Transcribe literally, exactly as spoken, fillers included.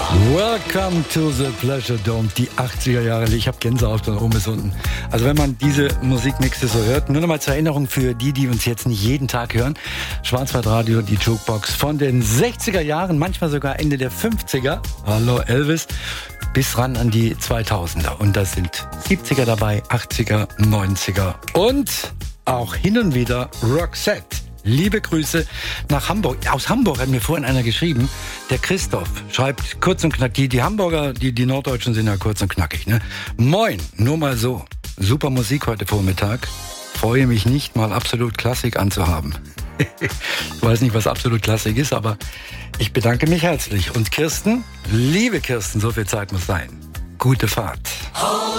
Welcome to the Pleasure Dome, die achtziger Jahre. Ich habe Gänsehaut von oben bis unten. Also wenn man diese Musikmixe so hört, nur noch mal zur Erinnerung für die, die uns jetzt nicht jeden Tag hören. Schwarzwaldradio, die Jukebox von den sechziger Jahren, manchmal sogar Ende der fünfziger. Hallo Elvis. Bis ran an die zweitausender. Und das sind siebziger dabei, achtziger, neunziger und auch hin und wieder Roxette. Liebe Grüße nach Hamburg. Aus Hamburg hat mir vorhin einer geschrieben, der Christoph schreibt kurz und knackig. Die, die Hamburger, die, die Norddeutschen sind ja kurz und knackig, ne? Moin, nur mal so. Super Musik heute Vormittag. Freue mich nicht, mal Absolut Klassik anzuhaben. Ich weiß nicht, was Absolut Klassik ist, aber ich bedanke mich herzlich. Und Kirsten, liebe Kirsten, so viel Zeit muss sein. Gute Fahrt.